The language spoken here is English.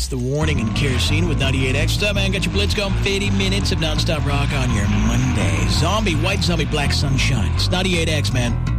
The Warning and Kerosene with 98X. What's up, man? Got your blitz going. 50 minutes of nonstop rock on your Monday. Zombie, White Zombie, Black Sunshine. It's 98X, man.